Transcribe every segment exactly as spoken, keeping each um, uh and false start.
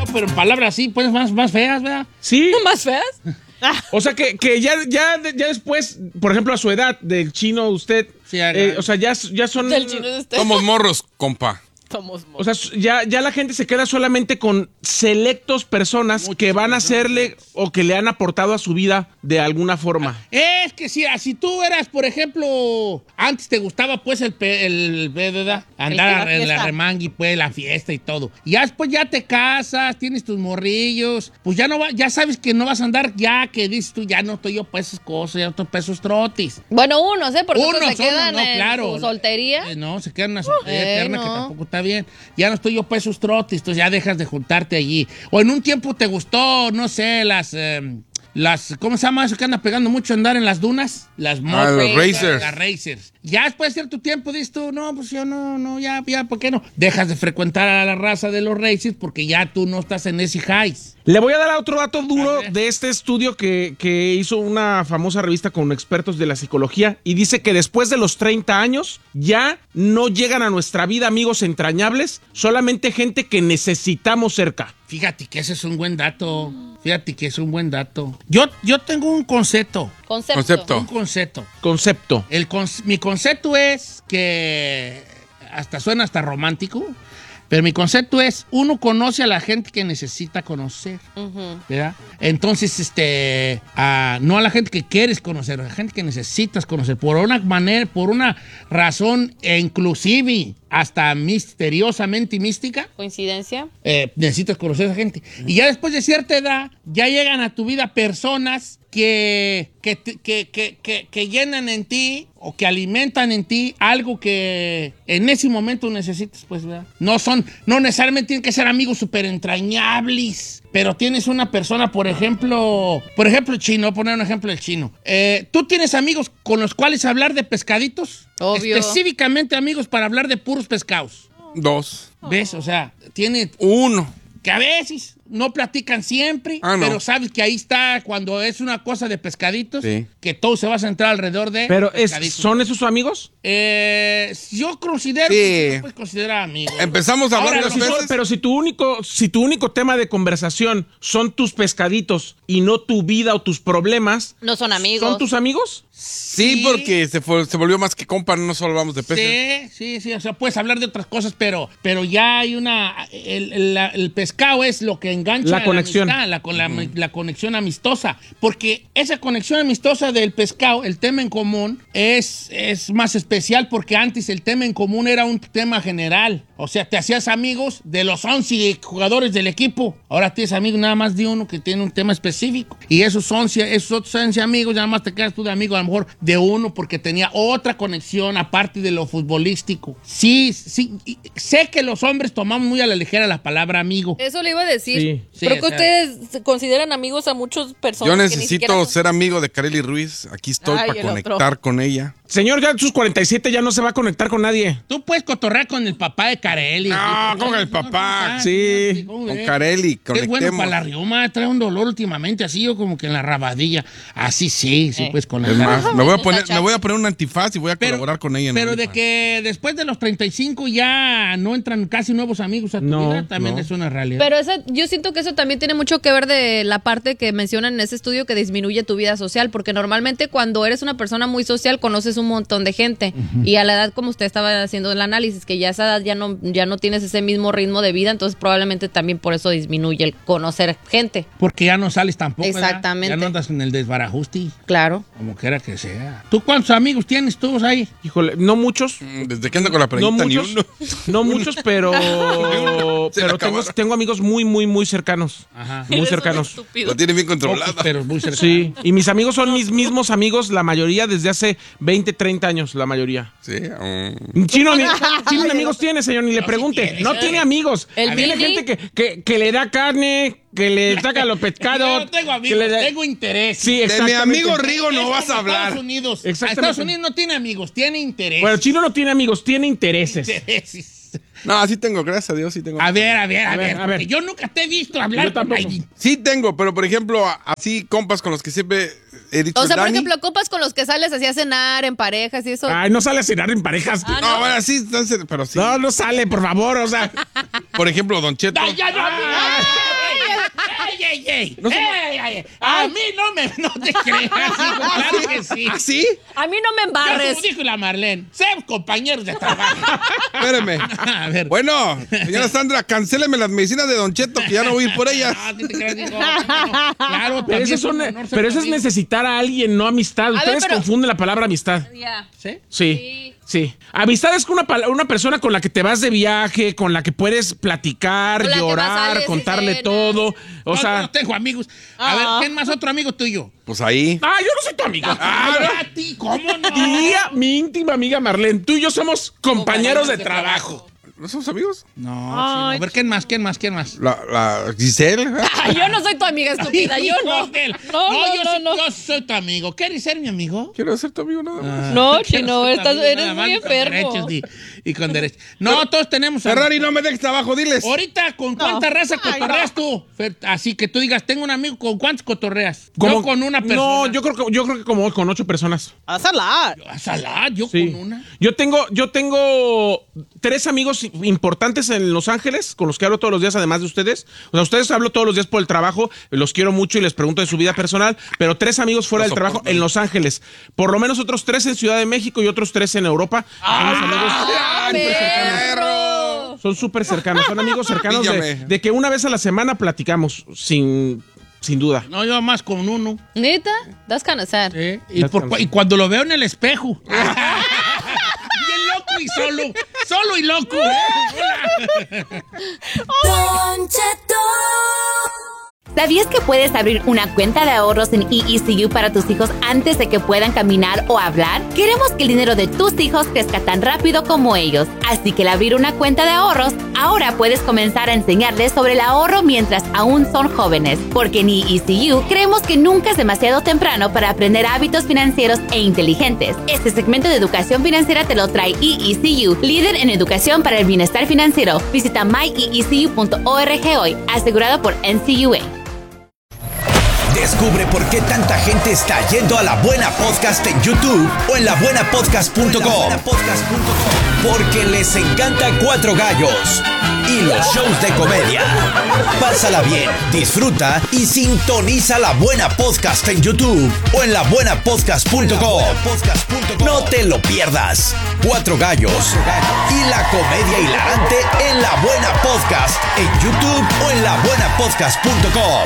pero en palabras así, pues más, más feas, ¿verdad? Sí. ¿Más feas? O sea, que, que ya, ya, ya después, por ejemplo, a su edad, del chino, usted, Sí, eh, o sea, ya, ya son... Del chino de usted. Somos morros, compa. Somos O sea, ya, ya la gente se queda solamente con selectos personas Muchas que van a personas. hacerle o que le han aportado a su vida de alguna forma. Es que si, si tú eras, por ejemplo, antes te gustaba pues el, pe- el, ¿verdad? Andar la en la fiesta. remangui, pues la fiesta y todo. Y ya después ya te casas, tienes tus morrillos, pues ya no va, ya sabes que no vas a andar ya, que dices tú, ya no estoy yo para esas cosas, ya no estoy para esos trotis. Bueno, unos, ¿eh? Porque otros Unos, se quedan unos, no, en claro. su soltería. Eh, no, se quedan en una soltería eh, eterna no. que tampoco está bien. Ya no estoy yo para esos trotis, entonces ya dejas de juntarte allí. O en un tiempo te gustó, no sé, las... eh, las, ¿cómo se llama eso que anda pegando mucho andar en las dunas? Las Ah, mod los racers. Las racers. Ya después de cierto tiempo dices tú, no, pues yo no, no, ya, ya, ¿por qué no? Dejas de frecuentar a la raza de los racers porque ya tú no estás en ese highs. Le voy a dar otro dato duro A ver. de este estudio que, que hizo una famosa revista con expertos de la psicología y dice que después de los treinta años ya no llegan a nuestra vida amigos entrañables, solamente gente que necesitamos cerca. Fíjate que ese es un buen dato. Fíjate que es un buen dato. Yo, yo tengo un concepto. Concepto. Concepto. Un concepto. Concepto. El conce- mi concepto es que hasta suena hasta romántico, pero mi concepto es uno conoce a la gente que necesita conocer, Ujú. ¿verdad? Entonces, este, a- no a la gente que quieres conocer, a la gente que necesitas conocer por una manera, por una razón e inclusive hasta misteriosamente mística. Coincidencia. Eh, necesitas conocer a esa gente. Y ya después de cierta edad, ya llegan a tu vida personas que, que, te- que, que, que, que llenan en ti o que alimentan en ti algo que en ese momento necesitas, pues, ¿verdad? No son, no necesariamente tienen que ser amigos súper entrañables, pero tienes una persona, por ejemplo, por ejemplo, el chino, voy a poner un ejemplo del chino. Eh, ¿Tú tienes amigos con los cuales hablar de pescaditos? Obvio. Específicamente amigos para hablar de puros pescados. Dos. ¿Ves? O sea, tiene Uno. que a veces no platican siempre, Ah, no. pero sabes que ahí está cuando es una cosa de pescaditos, Sí. que todo se va a centrar alrededor de Pero es, pescaditos. ¿son esos sus amigos? Eh, yo considero Sí. que se puede considerar amigos. Empezamos a hablar Ahora, de los las Si son- veces. pero si tu único, si tu único tema de conversación son tus pescaditos y no tu vida o tus problemas, No son amigos. ¿son tus amigos? Sí, porque se, fue- se volvió más que compa, no solo hablamos de peces. Sí, sí, sí, o sea, puedes hablar de otras cosas, pero, pero ya hay una... El, el- la- el pescado es lo que engancha La a conexión. amistad, la, con la, la conexión amistosa, porque esa conexión amistosa del pescado, el tema en común, es, es más especial porque antes el tema en común era un tema general, o sea, te hacías amigos de los once jugadores del equipo, ahora tienes amigos nada más de uno que tiene un tema específico, y esos once, esos otros once amigos, nada más te quedas tú de amigo a lo mejor de uno porque tenía otra conexión aparte de lo futbolístico. Sí, sí, y sé que los hombres tomamos muy a la ligera la palabra amigo. Eso le iba a decir. Sí. Sí, Creo o que sea- ustedes se consideran amigos a muchas personas. Yo que ni siquiera necesito son- ser amigo de Kareli Ruiz. Aquí estoy Ay, para el otro. conectar con ella. Señor, ya en sus cuarenta y siete ya no se va a conectar con nadie. Tú puedes cotorrear con el papá de Carelli. No, Sí, con el ¿cómo papá. está? Sí, ¿Cómo Con ves? Kareli, Qué bueno conectemos. para la riuma, trae un dolor últimamente, así yo como que en la rabadilla. Así sí, sí, Eh. pues con la Es más, me voy a poner, Muchacha. me voy a poner un antifaz y voy a Pero- colaborar con ella. en Pero de OnlyFans. que después de los treinta y cinco ya no entran casi nuevos amigos a tu No, vida, también no. es una realidad. Pero esa, yo siento que eso también tiene mucho que ver de la parte que mencionan en ese estudio que disminuye tu vida social, porque normalmente cuando eres una persona muy social conoces un montón de gente y a la edad como usted estaba haciendo el análisis, que ya a esa edad ya no, ya no tienes ese mismo ritmo de vida, entonces probablemente también por eso disminuye el conocer gente. Porque ya no sales tampoco, ¿verdad? Exactamente. Ya no andas en el desbarajuste, Claro. como quiera que sea. ¿Tú cuántos amigos tienes tú ahí? Híjole, no muchos. Mm, Desde que ando con la No pregunta, ni muchos, uno. no muchos, pero, Se la pero tengo, acabaron. tengo amigos muy, muy, muy cercanos. Ajá. Muy Eres un cercanos. estúpido. Lo tiene bien Pocos, controlada. pero muy cercanos. Sí, y mis amigos son mis mismos amigos, la mayoría desde hace veinte, treinta años, la mayoría. Sí. mm. Chino ni, Chino ni amigos tiene, señor, ni le No, pregunte. sí tiene, No sí. tiene amigos. El Tiene Billy. gente que, que, que le da carne, que le saca los Yo pescados. no tengo que amigos, le da- tengo interés. Sí, De mi exactamente. amigo Rigo no Es vas a como hablar. Estados Unidos. Exactamente. Estados Unidos no tiene amigos, tiene interés. Bueno, Chino no tiene amigos, tiene intereses. Intereses. No, sí tengo, gracias a Dios, sí tengo. A ver, a ver, a, A ver, ver. a ver. porque Yo nunca te he visto Yo hablar con tampoco. alguien. Sí tengo, pero por ejemplo, a- así compas con los que siempre he dicho O sea, por Dani. ejemplo, copas con los que sales así a cenar en parejas y eso. Ay, no sale a cenar en parejas. Ah, No, bueno, sí, entonces, pero sí. No, no sale, por favor, o sea. Por ejemplo, Don Cheto. ¡Ay, ya no! ey, ey! No somos- ¡Ey, ey! A mí no me... No te creas, hijo, claro que sí. ¿Ah, sí? A mí no me Yo, embarres. como dijo la Marlene, sé compañeros de trabajo. Espérame. A ver. Bueno, señora Sandra, cancéleme las medicinas de Don Cheto, que ya no voy a ir por ellas. No, ¿qué te creas, hijo? No, claro, Pero, también eso, es un son- honor ser pero eso es amigo. necesitar a alguien, no amistad. ver, Ustedes pero- confunden la palabra amistad. Ya. ¿Sí? Sí, Sí. sí. Amistad es con una, pala- una persona con la que te vas de viaje, con la que puedes platicar, Con la que vas, llorar, sales y contarle cenas. todo. O No, sea, no tengo amigos. A ver, ¿quién más otro amigo tuyo? Pues ahí. ah, yo no soy tu amigo. Ah, a ti, ¿cómo no? Y a mi íntima amiga Marlene, tú y yo somos compañeros de trabajo. ¿No somos amigos? No, sí, no. A ver, ¿quién más? ¿Quién más? ¿Quién más? La, la Giselle. Ay, yo no soy tu amiga estúpida, yo no. Hijo de la- No, no, yo, no, sí- no. yo soy tu amigo. ¿Quieres ser mi amigo? Quiero ser tu amigo nada más. No, Quiero Chino, ser tu estás- amigo, eres nada más, muy y con enfermo. derechos, y, y con derechos. No, todos tenemos... Ferrari, no me dejes trabajo, diles. Ahorita, ¿con cuánta raza cotorreas tú? Fer- Así que tú digas, tengo un amigo, ¿con cuántos cotorreas? Yo con una persona. No, yo creo que, yo creo que como con ocho personas. ¡Hazla! A Salah, yo Sí. con una. Yo tengo, yo tengo tres amigos importantes en Los Ángeles con los que hablo todos los días, además de ustedes. O sea, ustedes hablo todos los días por el trabajo, los quiero mucho y les pregunto de su vida personal, pero tres amigos fuera Los del trabajo soportan. en Los Ángeles. Por lo menos otros tres en Ciudad de México y otros tres en Europa. Son mis amigos ¡Ah, súper cercanos. perro! Son súper cercanos, son amigos cercanos de, Píllame. de que una vez a la semana platicamos, sin, sin duda. No, yo más con uno. ¿Neta? That's kind of sad. ¿eh? Y, por cu- y cuando lo veo en el espejo. Bien loco y solo. Solo y loco. ¿eh? Don Cheto. ¿Sabías que puedes abrir una cuenta de ahorros en E E C U para tus hijos antes de que puedan caminar o hablar? Queremos que el dinero de tus hijos crezca tan rápido como ellos. Así que al abrir una cuenta de ahorros, ahora puedes comenzar a enseñarles sobre el ahorro mientras aún son jóvenes. Porque en E E C U creemos que nunca es demasiado temprano para aprender hábitos financieros e inteligentes. Este segmento de educación financiera te lo trae E E C U, líder en educación para el bienestar financiero. Visita my e e c u punto org hoy, asegurado por N C U A. Descubre por qué tanta gente está yendo a La Buena Podcast en YouTube o en la buena podcast punto com. Porque les encanta Cuatro Gallos y los shows de comedia. Pásala bien, disfruta y sintoniza La Buena Podcast en YouTube o en la buena podcast punto com. No te lo pierdas. Cuatro Gallos y la comedia hilarante en La Buena Podcast en YouTube o en la buena podcast punto com.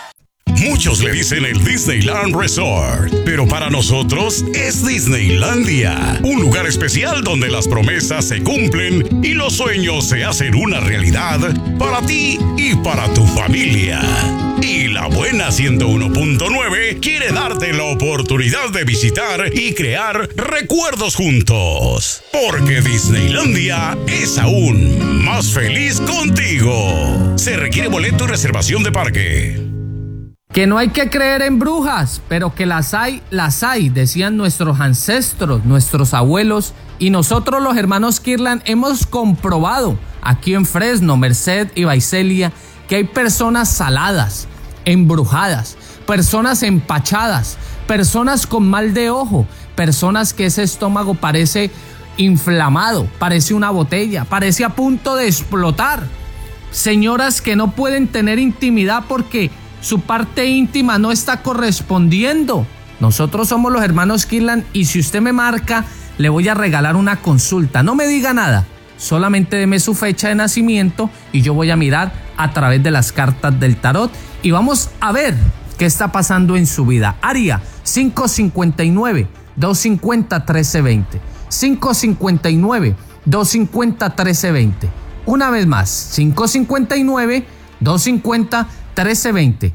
Muchos le dicen el Disneyland Resort, pero para nosotros es Disneylandia, un lugar especial donde las promesas se cumplen y los sueños se hacen una realidad para ti y para tu familia. Y La Buena ciento uno punto nueve quiere darte la oportunidad de visitar y crear recuerdos juntos, porque Disneylandia es aún más feliz contigo. Se requiere boleto y reservación de parque. Que no hay que creer en brujas, pero que las hay, las hay, decían nuestros ancestros, nuestros abuelos, y nosotros los hermanos Kirlan hemos comprobado aquí en Fresno, Merced y Visalia que hay personas saladas, embrujadas, personas empachadas, personas con mal de ojo, personas que ese estómago parece inflamado, parece una botella, parece a punto de explotar, señoras que no pueden tener intimidad porque su parte íntima no está correspondiendo. Nosotros somos los hermanos Kirlan y si usted me marca, le voy a regalar una consulta. No me diga nada, solamente deme su fecha de nacimiento y yo voy a mirar a través de las cartas del tarot y vamos a ver qué está pasando en su vida. Área cinco cinco nueve, dos cinco cero, uno tres dos cero. cinco cinco nueve, dos cinco cero, uno tres dos cero. Una vez más, cinco cinco nueve, dos cinco cero, uno tres dos cero.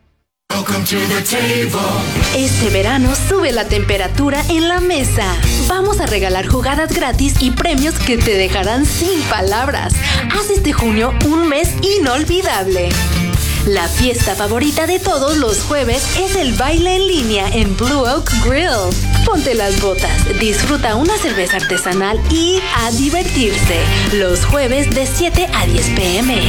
Este verano sube la temperatura en la mesa. Vamos a regalar jugadas gratis y premios que te dejarán sin palabras. Haz este junio un mes inolvidable. La fiesta favorita de todos los jueves es el baile en línea en Blue Oak Grill. Ponte las botas, disfruta una cerveza artesanal y a divertirse. Los jueves de siete a diez pe eme.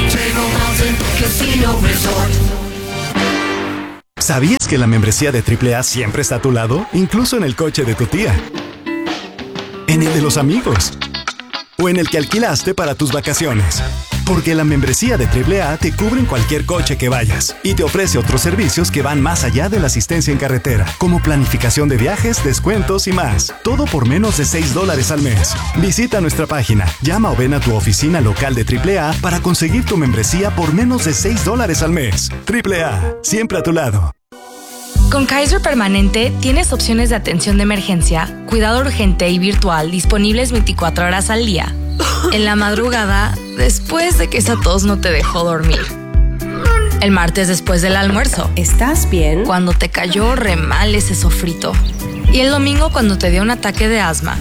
¿Sabías que la membresía de triple A siempre está a tu lado? Incluso en el coche de tu tía, en el de los amigos o en el que alquilaste para tus vacaciones. Porque la membresía de triple A te cubre en cualquier coche que vayas y te ofrece otros servicios que van más allá de la asistencia en carretera, como planificación de viajes, descuentos y más. Todo por menos de seis dólares al mes. Visita nuestra página, llama o ven a tu oficina local de triple A para conseguir tu membresía por menos de seis dólares al mes. triple A, siempre a tu lado. Con Kaiser Permanente tienes opciones de atención de emergencia, cuidado urgente y virtual disponibles veinticuatro horas al día. En la madrugada, después de que esa tos no te dejó dormir. El martes después del almuerzo. ¿Estás bien? Cuando te cayó re mal ese sofrito. Y el domingo cuando te dio un ataque de asma.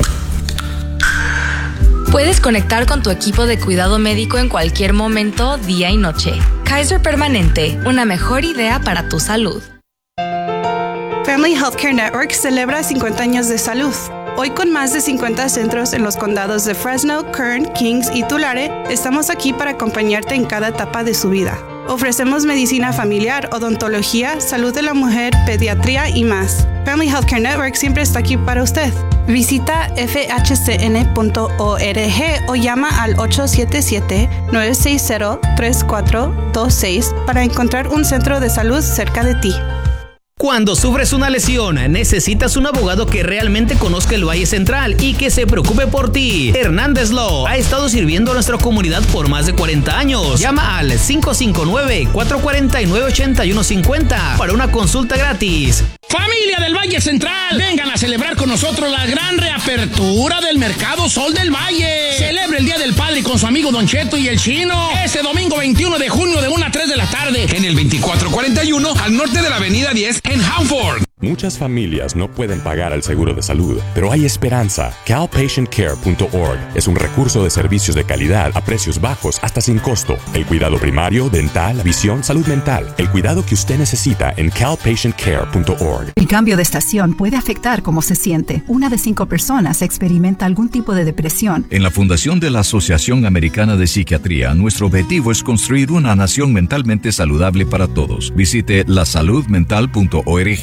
Puedes conectar con tu equipo de cuidado médico en cualquier momento, día y noche. Kaiser Permanente, una mejor idea para tu salud. Family Healthcare Network celebra cincuenta años de salud. Hoy, con más de cincuenta centros en los condados de Fresno, Kern, Kings y Tulare, estamos aquí para acompañarte en cada etapa de su vida. Ofrecemos medicina familiar, odontología, salud de la mujer, pediatría y más. Family Healthcare Network siempre está aquí para usted. Visita f h c n punto org o llama al ocho siete siete, nueve seis cero, tres cuatro dos seis para encontrar un centro de salud cerca de ti. Cuando sufres una lesión, necesitas un abogado que realmente conozca el Valle Central y que se preocupe por ti. Hernández Law ha estado sirviendo a nuestra comunidad por más de cuarenta años. Llama al cinco cinco nueve, cuatro cuatro nueve, ocho uno cinco cero para una consulta gratis. Familia del Valle Central, vengan a celebrar con nosotros la gran reapertura del Mercado Sol del Valle. Celebre el Día del Padre con su amigo Don Cheto y el Chino este domingo veintiuno de junio de una a tres de la tarde en el veinticuatro cuarenta y uno al norte de la avenida diez en Hanford. Muchas familias no pueden pagar el seguro de salud, pero hay esperanza. cal patient care punto org es un recurso de servicios de calidad a precios bajos hasta sin costo. El cuidado primario, dental, visión, salud mental. El cuidado que usted necesita en cal patient care punto org. El cambio de estación puede afectar cómo se siente. Una de cinco personas experimenta algún tipo de depresión. En la Fundación de la Asociación Americana de Psiquiatría, nuestro objetivo es construir una nación mentalmente saludable para todos. Visite la salud mental punto org